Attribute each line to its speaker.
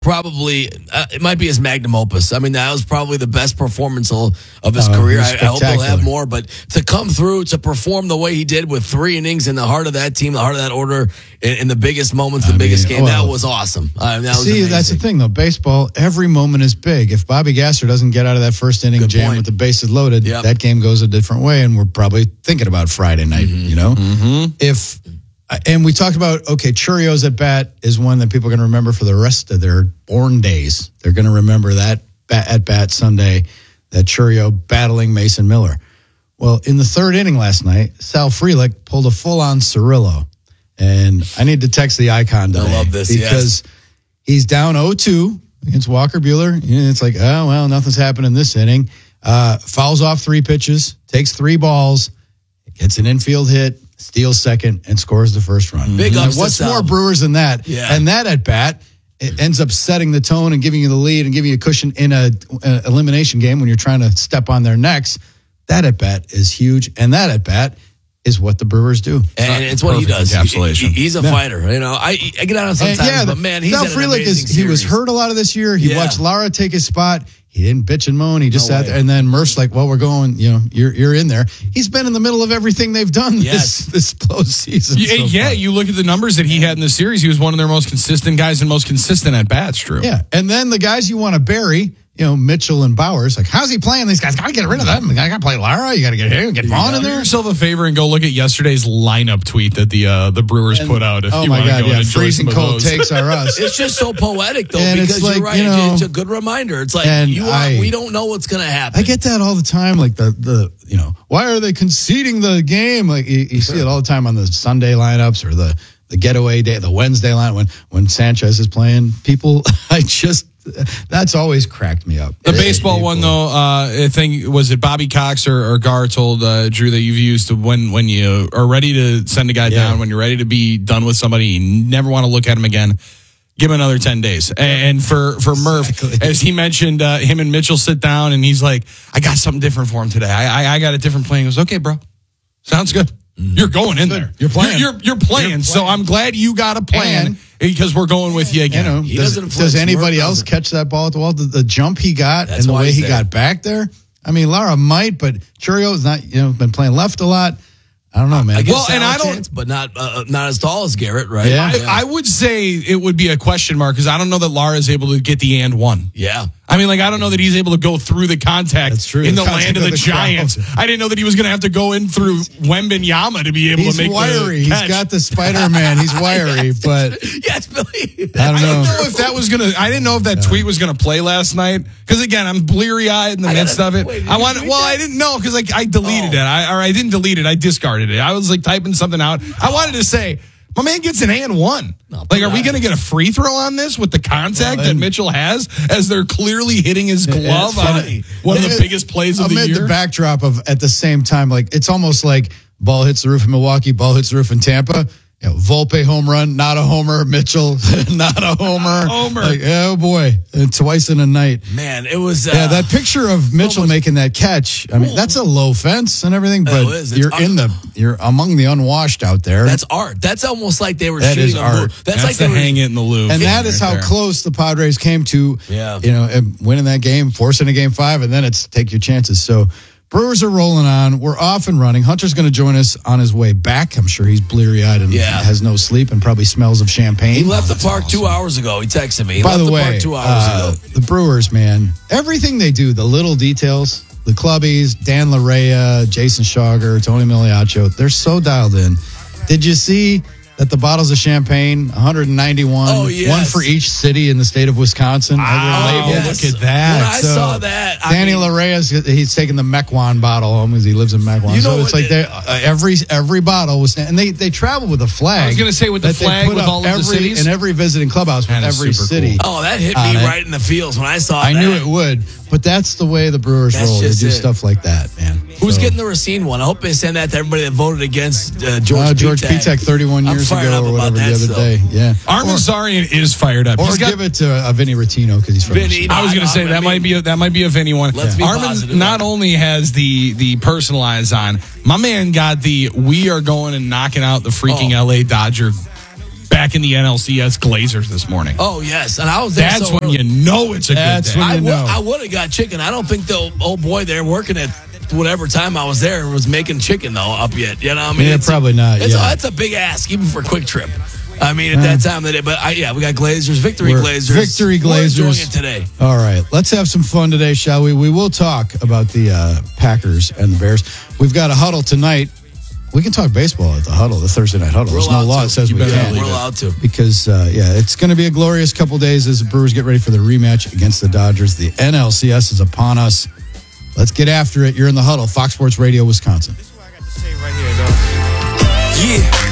Speaker 1: probably, it might be his magnum opus. I mean, that was probably the best performance of his career. I hope he'll have more, but to come through, to perform the way he did with 3 innings in the heart of that team, the heart of that order, in the biggest moments, the biggest game, that was awesome. That was amazing.
Speaker 2: That's the thing, though. Baseball, every moment is big. If Bobby Gasser doesn't get out of that first inning jam with the bases loaded, that game goes a different way, and we're probably thinking about Friday night, you know? And we talked about, Churio's at bat is one that people are going to remember for the rest of their born days. They're going to remember that at bat Sunday, that Churio battling Mason Miller. Well, in the 3rd inning last night, Sal Frelick pulled a full-on Cirillo. And I need to text the icon today.
Speaker 1: I love this,
Speaker 2: because he's down 0-2 against Walker Buehler. And it's like, oh, well, nothing's happened in this inning. Fouls off 3 pitches, takes 3 balls, gets an infield hit, steals second, and scores the first run.
Speaker 1: Big ups.
Speaker 2: What's more Brewers than that?
Speaker 1: Yeah.
Speaker 2: And that at bat, it ends up setting the tone and giving you the lead and giving you a cushion in an elimination game when you're trying to step on their necks. That at bat is huge, and that at bat is what the Brewers do.
Speaker 1: And it's what he does.
Speaker 3: Encapsulation.
Speaker 1: He's a fighter. You know, I get on him sometimes, but man, he's
Speaker 2: Sal
Speaker 1: had an
Speaker 2: Frelick
Speaker 1: amazing series.
Speaker 2: he was hurt a lot of this year. He watched Lara take his spot. He didn't bitch and moan. He just sat there. And then Murph's like, well, we're going, you're in there. He's been in the middle of everything they've done this postseason.
Speaker 3: You look at the numbers that he had in the series. He was one of their most consistent guys and most consistent at bats, Drew.
Speaker 2: Yeah. And then the guys you want to bury, Mitchell and Bowers, like, how's he playing these guys? Got to get rid of them. I got to play Lara. You got to get him, get Vaughn in there.
Speaker 3: Do yourself a favor and go look at yesterday's lineup tweet that the Brewers put out. If you want to go and enjoy
Speaker 2: freezing
Speaker 3: some of
Speaker 2: cold
Speaker 3: those.
Speaker 2: takes are us.
Speaker 1: It's just so poetic, though,
Speaker 2: and
Speaker 1: because
Speaker 2: like,
Speaker 1: you're right. It's a good reminder. It's like we don't know what's going to happen.
Speaker 2: I get that all the time. Like why are they conceding the game? Like you see it all the time on the Sunday lineups or the getaway day, the Wednesday line when Sanchez is playing. People, that's always cracked me up.
Speaker 3: The baseball one, though, I think, was it Bobby Cox or Gar told Drew that you've used when you are ready to send a guy down, when you're ready to be done with somebody, you never want to look at him again. Give him another 10 days. And for Murph, as he mentioned, him and Mitchell sit down, and he's like, I got something different for him today. I got a different plan. He goes, okay, bro. Sounds good. You're going in there.
Speaker 2: You're playing.
Speaker 3: You're playing. So I'm glad you got a plan because we're going with you again.
Speaker 2: Does anybody else catch that ball at the wall? The jump he got and the way he got back there. I mean, Lara might, but Churio's not. Been playing left a lot. I don't know, man.
Speaker 1: I guess chance, but not as tall as Garrett, right?
Speaker 2: Yeah.
Speaker 3: I would say it would be a question mark because I don't know that Lara is able to get the and one.
Speaker 1: Yeah.
Speaker 3: I mean, I don't know that he's able to go through the contact in the land of the Giants. I didn't know that he was going to have to go in through Wembenyama to be able to make
Speaker 2: wiry.
Speaker 3: the catch.
Speaker 2: He's got the Spider-Man. He's wiry, but
Speaker 1: yes, Billy.
Speaker 2: I don't know
Speaker 3: if that was going to. I didn't know if that tweet was going to play last night because again, I'm bleary-eyed in the midst of it. I didn't know because I deleted it. I didn't delete it. I discarded it. I was typing something out. I wanted to say. My man gets an and one. Are we going to get a free throw on this with the contact that Mitchell has as they're clearly hitting his glove on one of the biggest plays of the year?
Speaker 2: Amid the backdrop of, at the same time, it's almost like ball hits the roof in Milwaukee, ball hits the roof in Tampa. Volpe home run, not a homer. Mitchell, not a homer. Oh, boy. Twice in a night.
Speaker 1: Man, it was...
Speaker 2: that picture of Mitchell making that catch, I mean, that's a low fence and everything, but you're among the unwashed out there.
Speaker 1: That's art. That's almost like they were
Speaker 2: that
Speaker 1: shooting
Speaker 2: is art.
Speaker 3: That's like they hang it in the Louvre.
Speaker 2: And that is how close the Padres came to, winning that game, forcing a Game 5, and then it's take your chances. So... Brewers are rolling on. We're off and running. Hunter's going to join us on his way back. I'm sure he's bleary-eyed and has no sleep and probably smells of champagne.
Speaker 1: He left the park 2 hours ago. He texted me.
Speaker 2: By the way,
Speaker 1: park 2 hours ago.
Speaker 2: The Brewers, man, everything they do, the little details, the clubbies, Dan Larea, Jason Schauger, Tony Migliaccio, they're so dialed in. Did you see that the bottles of champagne, 191, one for each city in the state of Wisconsin?
Speaker 3: Look at that.
Speaker 1: When I saw that.
Speaker 2: Danny Larea, he's taking the Mequon bottle home because he lives in Mequon. It's like every bottle was, and they travel with a flag.
Speaker 3: I was going to say with the flag with all of the cities.
Speaker 2: And every visiting clubhouse with every city.
Speaker 1: Cool. Oh, that hit me right in the feels when I saw that.
Speaker 2: I knew it would. But that's the way the Brewers roll. They do stuff like that, man.
Speaker 1: Who's getting the Racine one? I hope they send that to everybody that voted against George
Speaker 2: Pitak 31 years ago or whatever the other day. Yeah.
Speaker 3: Armin Zarian is fired up.
Speaker 2: Or give it to Vinny Rottino because he's from
Speaker 1: Vinny.
Speaker 3: I was going to say that might be a Vinny one.
Speaker 1: Armin
Speaker 3: not only has the personalized on, my man got the we are going and knocking out the freaking LA Dodger back in the NLCS Glazers this morning.
Speaker 1: Oh, yes. And I was there.
Speaker 3: That's when you know it's a good day.
Speaker 1: I would have got chicken. I don't think the old boy there working at whatever time I was there was making chicken, though, up yet. You know what I mean?
Speaker 2: Yeah, probably not.
Speaker 1: That's a big ask, even for Quick Trip. I mean, at that time of the day. But, we got Glazers, Victory Glazers.
Speaker 2: Victory Glazers.
Speaker 1: We're enjoying it today.
Speaker 2: All right. Let's have some fun today, shall we? We will talk about the Packers and the Bears. We've got a huddle tonight. We can talk baseball at the huddle, the Thursday night huddle. There's no law that says we can't.
Speaker 1: We're allowed to.
Speaker 2: Because, it's going to be a glorious couple days as the Brewers get ready for the rematch against the Dodgers. The NLCS is upon us. Let's get after it. You're in the huddle. Fox Sports Radio, Wisconsin.
Speaker 4: This is what I got to say right here, though. Yeah.